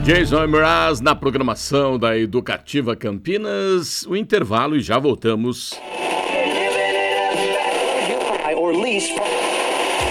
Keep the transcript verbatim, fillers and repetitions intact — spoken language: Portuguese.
Jason Mraz na programação da Educativa Campinas. O intervalo e já voltamos. Or lease